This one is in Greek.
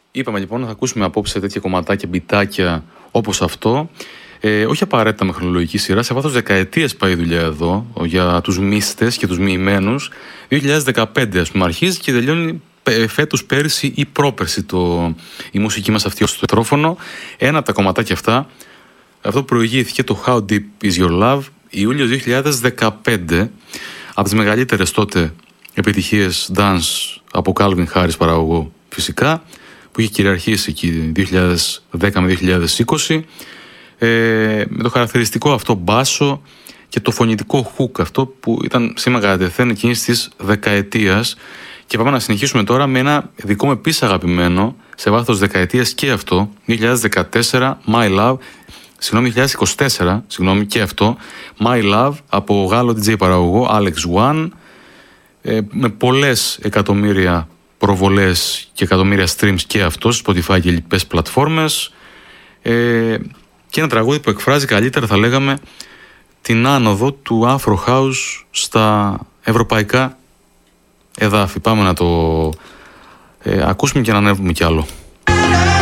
Είπαμε λοιπόν θα ακούσουμε απόψε τέτοια κομματάκια, μπιτάκια όπως αυτό. Όχι απαραίτητα με χρονολογική σειρά, σε βάθος δεκαετίες πάει η δουλειά εδώ για τους μίστες και τους μοιημένους. 2015 ας πούμε αρχίζει και τελειώνει φέτος, πέρυσι ή πρόπερσι η μουσική μας αυτή στο τετρόφωνο. Ένα από τα κομματάκια αυτά, αυτό που προηγήθηκε, το How Deep Is Your Love, Ιούλιος 2015, από τις μεγαλύτερες τότε επιτυχίες dance από Calvin Harris παραγωγό φυσικά, που είχε κυριαρχήσει εκεί 2010 με 2020, με το χαρακτηριστικό αυτό μπάσο και το φωνητικό hook αυτό που ήταν σήμα τεθέν εκείνης της δεκαετίας. Και πάμε να συνεχίσουμε τώρα με ένα δικό μου επίσης αγαπημένο σε βάθος δεκαετίας και αυτό, 2014, My Love, 2024, και αυτό, My Love από Γάλλο DJ παραγωγό Alex One, με πολλές εκατομμύρια προβολές και εκατομμύρια streams και αυτό, Spotify και λοιπές πλατφόρμες, και ένα τραγούδι που εκφράζει καλύτερα, θα λέγαμε, την άνοδο του Afro House στα ευρωπαϊκά εδάφη. Πάμε να το ακούσουμε και να ανέβουμε κι άλλο.